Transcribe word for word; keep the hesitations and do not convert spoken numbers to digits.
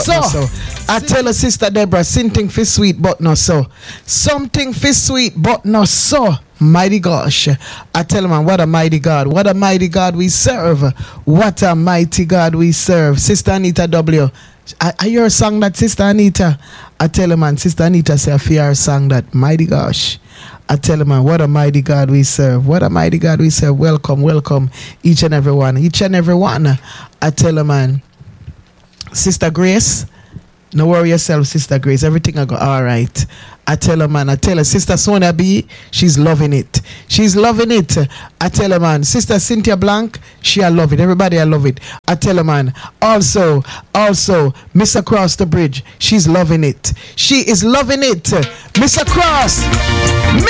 So, so I tell her sister Deborah, something for sweet but not so. Something for sweet but not so. Mighty gosh. I tell man, what a mighty God. What a mighty God we serve. What a mighty God we serve. Sister Anita W. I, I hear a song that Sister Anita. I tell her man, Sister Anita say I fear a song that mighty gosh. I tell her man, what a mighty God we serve. What a mighty God we serve. Welcome, welcome each and every one. Each and every one. I tell her man, Sister Grace, no worry yourself, Sister Grace. Everything I go all right. I tell her, man. I tell her, Sister Sonia B, she's loving it. She's loving it. I tell her, man. Sister Cynthia Blank, she I love it. Everybody I love it. I tell her, man. Also, also, Miss Across the Bridge, she's loving it. She is loving it. Miss Across.